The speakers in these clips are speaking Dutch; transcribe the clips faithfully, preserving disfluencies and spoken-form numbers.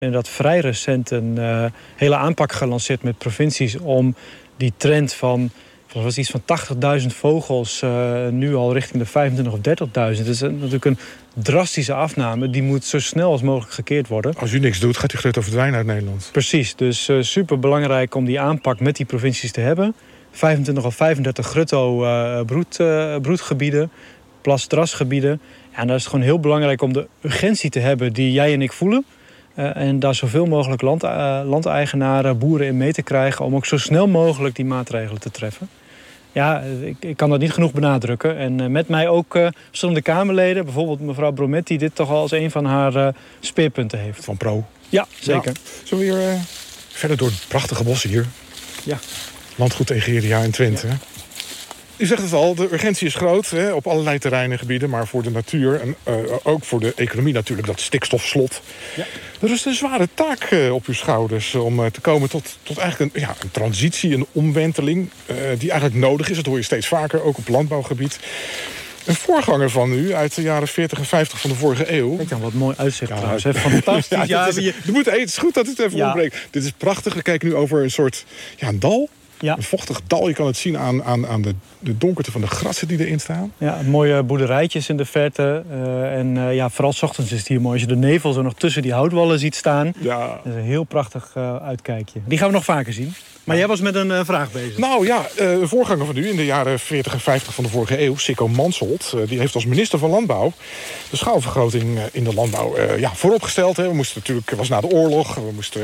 Inderdaad vrij recent een uh, hele aanpak gelanceerd met provincies om die trend van, was iets van tachtigduizend vogels uh, nu al richting de vijfentwintig of dertigduizend. Dat is een, natuurlijk een drastische afname. Die moet zo snel als mogelijk gekeerd worden. Als u niks doet, gaat die grutto verdwijnen uit Nederland. Precies, dus uh, super belangrijk om die aanpak met die provincies te hebben. vijfentwintig of vijfendertig grutto uh, broed, uh, broedgebieden, plasdrasgebieden. Ja, en daar is het gewoon heel belangrijk om de urgentie te hebben die jij en ik voelen. Uh, en daar zoveel mogelijk land, uh, landeigenaren, boeren in mee te krijgen om ook zo snel mogelijk die maatregelen te treffen. Ja, ik, ik kan dat niet genoeg benadrukken. En uh, met mij ook uh, verschillende Kamerleden, bijvoorbeeld mevrouw Bromet, die dit toch al als een van haar uh, speerpunten heeft. Van Pro. Ja, zeker. Ja. Zullen we weer uh, verder door het prachtige bos hier? Ja. Landgoed Egeria in Twente. Ja. U zegt het al, de urgentie is groot hè, op allerlei terreinen en gebieden. Maar voor de natuur en uh, ook voor de economie natuurlijk, dat stikstofslot. Ja. Er is een zware taak uh, op uw schouders om uh, te komen tot, tot eigenlijk een, ja, een transitie, een omwenteling uh, die eigenlijk nodig is. Dat hoor je steeds vaker, ook op landbouwgebied. Een voorganger van u uit de jaren veertig en vijftig van de vorige eeuw. Kijk dan, wat mooi uitzicht ja, trouwens. Hè? Fantastisch. Ja, ja, is, je... moet, het is goed dat u het even ja. ontbreekt. Dit is prachtig. We kijken nu over een soort ja, een dal. Ja. Een vochtig dal. Je kan het zien aan, aan, aan de, de donkerte van de grassen die erin staan. Ja, mooie boerderijtjes in de verte. Uh, en uh, ja, vooral 's ochtends is het hier mooi. Als je de nevel zo nog tussen die houtwallen ziet staan. Ja. Dat is een heel prachtig uh, uitkijkje. Die gaan we nog vaker zien. Maar ja. jij was met een uh, vraag bezig. Nou ja, uh, een voorganger van u in de jaren veertig en vijftig van de vorige eeuw, Sikko Mansholt, uh, die heeft als minister van Landbouw de schaalvergroting uh, in de landbouw uh, ja, vooropgesteld. Hè. We moesten natuurlijk, het was na de oorlog, we moesten... Uh,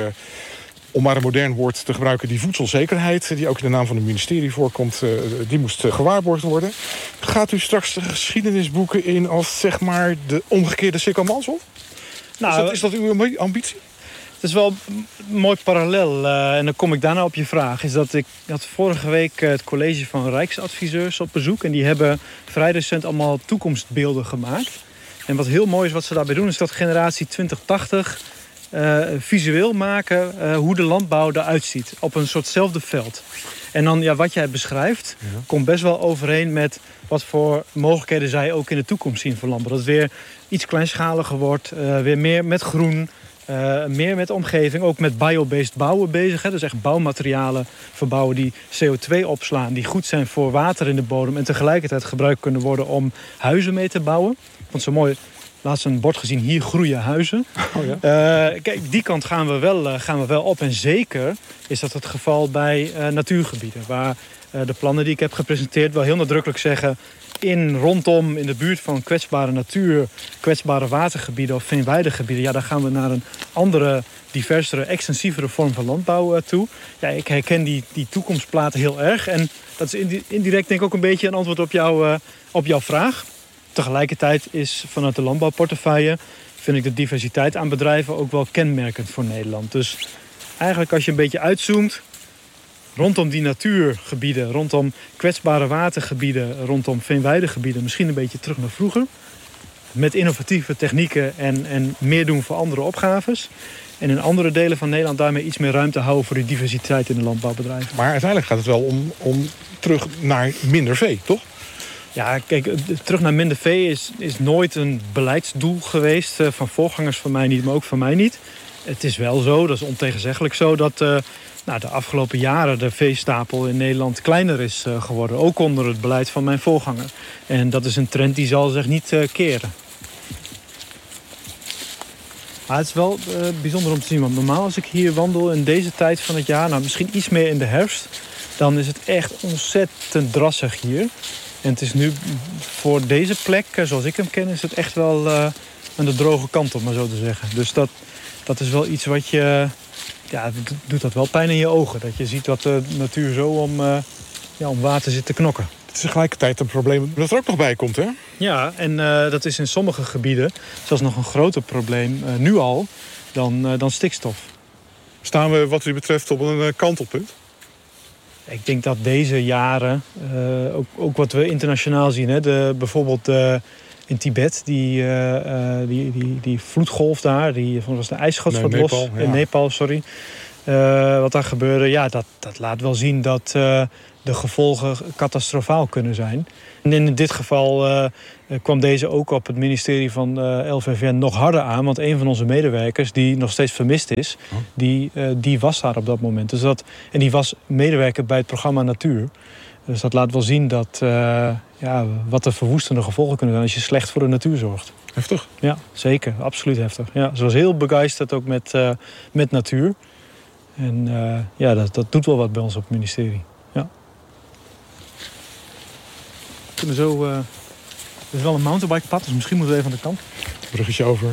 om maar een modern woord te gebruiken, die voedselzekerheid, die ook in de naam van het ministerie voorkomt, die moest gewaarborgd worden. Gaat u straks de geschiedenisboeken in als, zeg maar, de omgekeerde Sikko Mansholt? Nou, is dat, is dat uw ambitie? Het is wel een mooi parallel. Uh, en dan kom ik daarna op je vraag. Is dat ik had vorige week het college van Rijksadviseurs op bezoek. En die hebben vrij recent allemaal toekomstbeelden gemaakt. En wat heel mooi is wat ze daarbij doen, is dat generatie twintig tachtig... Uh, visueel maken uh, hoe de landbouw eruit ziet. Op een soortzelfde veld. En dan, ja, wat jij beschrijft, ja. komt best wel overeen met wat voor mogelijkheden zij ook in de toekomst zien voor landbouw. Dat het weer iets kleinschaliger wordt, uh, weer meer met groen, uh, meer met omgeving. Ook met biobased bouwen bezig. Hè. Dus echt bouwmaterialen verbouwen die C O twee opslaan, die goed zijn voor water in de bodem en tegelijkertijd gebruikt kunnen worden om huizen mee te bouwen. Ik vond het zo mooi. Laatst een bord gezien, hier groeien huizen. Oh ja. uh, kijk, die kant gaan we, wel, uh, gaan we wel op. En zeker is dat het geval bij uh, natuurgebieden. Waar uh, de plannen die ik heb gepresenteerd wel heel nadrukkelijk zeggen... in, rondom, in de buurt van kwetsbare natuur, kwetsbare watergebieden of veenweidegebieden... ja, daar gaan we naar een andere, diversere, extensievere vorm van landbouw uh, toe. Ja, ik herken die, die toekomstplaten heel erg. En dat is indirect denk ik ook een beetje een antwoord op, jou, uh, op jouw vraag... Tegelijkertijd is vanuit de landbouwportefeuille... vind ik de diversiteit aan bedrijven ook wel kenmerkend voor Nederland. Dus eigenlijk als je een beetje uitzoomt... rondom die natuurgebieden, rondom kwetsbare watergebieden... rondom veenweidegebieden, misschien een beetje terug naar vroeger... met innovatieve technieken en, en meer doen voor andere opgaves... en in andere delen van Nederland daarmee iets meer ruimte houden... voor die diversiteit in de landbouwbedrijven. Maar uiteindelijk gaat het wel om, om terug naar minder vee, toch? Ja, kijk, terug naar minder vee is, is nooit een beleidsdoel geweest. Uh, van voorgangers van mij niet, maar ook van mij niet. Het is wel zo, dat is ontegenzeggelijk zo... dat uh, nou, de afgelopen jaren de veestapel in Nederland kleiner is uh, geworden. Ook onder het beleid van mijn voorganger. En dat is een trend die zal zich niet uh, keren. Maar het is wel uh, bijzonder om te zien. Want normaal als ik hier wandel in deze tijd van het jaar... nou, misschien iets meer in de herfst... dan is het echt ontzettend drassig hier... En het is nu voor deze plek, zoals ik hem ken... is het echt wel uh, aan de droge kant, om maar zo te zeggen. Dus dat, dat is wel iets wat je... Ja, doet dat wel pijn in je ogen. Dat je ziet dat de natuur zo om, uh, ja, om water zit te knokken. Het is tegelijkertijd een probleem dat er ook nog bij komt, hè? Ja, en uh, dat is in sommige gebieden zelfs nog een groter probleem, uh, nu al, dan, uh, dan stikstof. Staan we wat u betreft op een uh, kantelpunt? Ik denk dat deze jaren, uh, ook, ook wat we internationaal zien... Hè, de, bijvoorbeeld uh, in Tibet, die, uh, uh, die, die, die vloedgolf daar... die was de ijsschots nee, wat Nepal, los. ja. In Nepal, sorry. uh, wat daar gebeurde, ja, dat, dat laat wel zien dat uh, de gevolgen catastrofaal kunnen zijn. En in dit geval uh, kwam deze ook op het ministerie van uh, L V V N nog harder aan. Want een van onze medewerkers, die nog steeds vermist is, oh. die, uh, die was daar op dat moment. Dus dat, en die was medewerker bij het programma Natuur. Dus dat laat wel zien dat, uh, ja, wat de verwoestende gevolgen kunnen zijn als je slecht voor de natuur zorgt. Heftig? Ja, zeker. Absoluut heftig. Ja, ze was heel begeisterd ook met, uh, met natuur. En uh, ja, dat, dat doet wel wat bij ons op het ministerie. Ja. We kunnen zo... Uh, er is wel een mountainbikepad, dus misschien moeten we even aan de kant. Bruggetje over.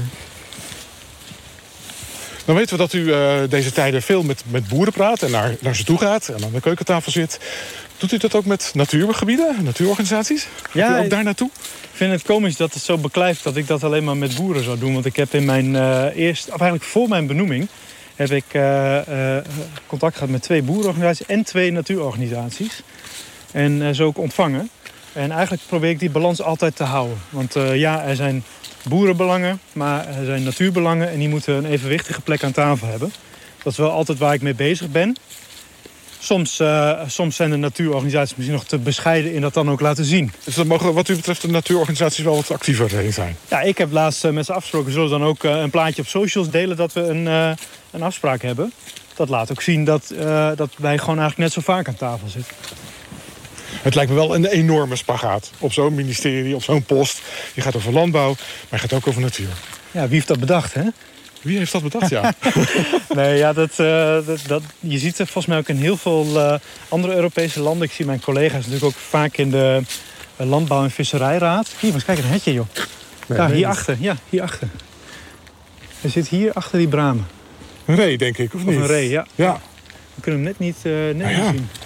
Dan weten we dat u uh, deze tijden veel met, met boeren praat en naar, naar ze toe gaat en aan de keukentafel zit. Doet u dat ook met natuurgebieden, natuurorganisaties? Ja, Gaat u ook daar naartoe? Ik vind het komisch dat het zo beklijft dat ik dat alleen maar met boeren zou doen. Want ik heb in mijn uh, eerst, of eigenlijk voor mijn benoeming, heb ik uh, uh, contact gehad met twee boerenorganisaties en twee natuurorganisaties. En uh, zo ook ontvangen. En eigenlijk probeer ik die balans altijd te houden. Want uh, ja, er zijn boerenbelangen, maar er zijn natuurbelangen en die moeten een evenwichtige plek aan tafel hebben. Dat is wel altijd waar ik mee bezig ben. Soms, uh, soms zijn de natuurorganisaties misschien nog te bescheiden in dat dan ook laten zien. Dus dat mogen wat u betreft de natuurorganisaties wel wat actiever in zijn? Ja, ik heb laatst uh, met ze afgesproken. Zullen we dan ook uh, een plaatje op socials delen dat we een, uh, een afspraak hebben. Dat laat ook zien dat, uh, dat wij gewoon eigenlijk net zo vaak aan tafel zitten. Het lijkt me wel een enorme spagaat op zo'n ministerie, op zo'n post. Je gaat over landbouw, maar je gaat ook over natuur. Ja, wie heeft dat bedacht, hè? Wie heeft dat bedacht, ja? nee, ja, dat, uh, dat, dat, je ziet het volgens mij ook in heel veel uh, andere Europese landen. Ik zie mijn collega's natuurlijk ook vaak in de uh, Landbouw- en Visserijraad. Hier, maar eens kijken, een hetje, joh. Nee, Daar, hierachter, ja, hierachter. Hij zit hier achter die bramen. Een ree, denk ik, of, of niet? Of een ree, ja. ja. We kunnen hem net niet, uh, net nou, niet ja. zien.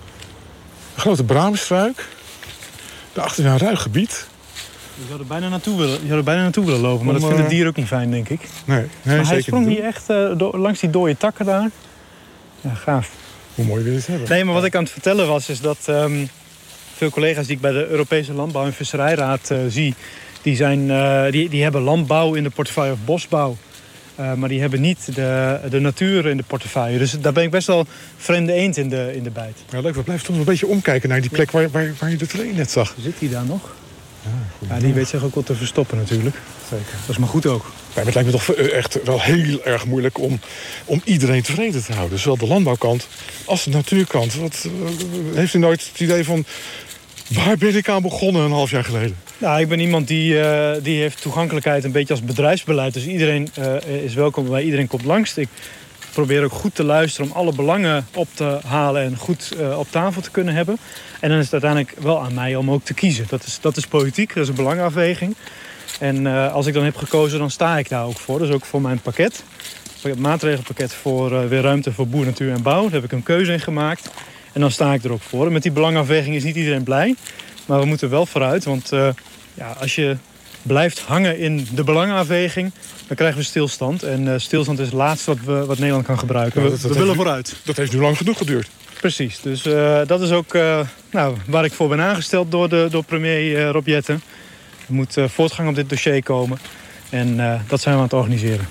Een grote braamstruik. Daarachter een ruig gebied. Je zou er bijna naartoe willen, je zou er bijna naartoe willen lopen, maar Om, dat vindt het dier ook niet fijn, denk ik. Nee, nee maar zeker hij sprong niet. hier echt uh, do- langs die dode takken daar. Ja, gaaf. Hoe mooi wil je het hebben? Nee, maar wat ik aan het vertellen was, is dat um, veel collega's die ik bij de Europese Landbouw- en Visserijraad uh, zie, die, zijn, uh, die, die hebben landbouw in de portefeuille of bosbouw. Uh, maar die hebben niet de, de natuur in de portefeuille. Dus daar ben ik best wel vreemde eend in de, in de bijt. Ja, leuk. We blijven toch een beetje omkijken naar die plek waar, waar, waar je de train net zag. Zit hij daar nog? Ja, ja, die weet zich ook wel te verstoppen natuurlijk. Zeker. Dat is maar goed ook. Ja, het lijkt me toch echt wel heel erg moeilijk om, om iedereen tevreden te houden. Zowel de landbouwkant als de natuurkant. Wat, uh, heeft u nooit het idee van, waar ben ik aan begonnen een half jaar geleden? Nou, ik ben iemand die, uh, die heeft toegankelijkheid een beetje als bedrijfsbeleid. Dus iedereen uh, is welkom bij iedereen komt langs. Ik probeer ook goed te luisteren om alle belangen op te halen en goed uh, op tafel te kunnen hebben. En dan is het uiteindelijk wel aan mij om ook te kiezen. Dat is, dat is politiek, dat is een belangenafweging. En uh, als ik dan heb gekozen, dan sta ik daar ook voor. Dus ook voor mijn pakket. Het maatregelpakket voor uh, weer ruimte voor boer, natuur en bouw. Daar heb ik een keuze in gemaakt. En dan sta ik er ook voor. En met die belangenafweging is niet iedereen blij. Maar we moeten wel vooruit. Want uh, ja, als je blijft hangen in de belangenafweging, dan krijgen we stilstand. En uh, stilstand is het laatste wat, we, wat Nederland kan gebruiken. Ja, we dat, dat we willen nu, vooruit. Dat heeft nu lang genoeg geduurd. Precies. Dus uh, dat is ook uh, nou, waar ik voor ben aangesteld door, de, door premier uh, Rob Jetten. Er moet uh, voortgang op dit dossier komen. En uh, dat zijn we aan het organiseren.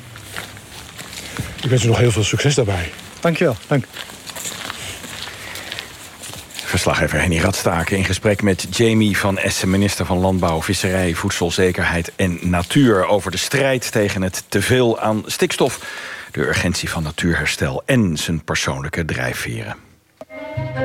Ik wens u nog heel veel succes daarbij. Dankjewel. Dank. Verslaggever Henny Radstaken in gesprek met Jamie van Essen, minister van Landbouw, Visserij, Voedselzekerheid en Natuur, over de strijd tegen het teveel aan stikstof, de urgentie van natuurherstel en zijn persoonlijke drijfveren.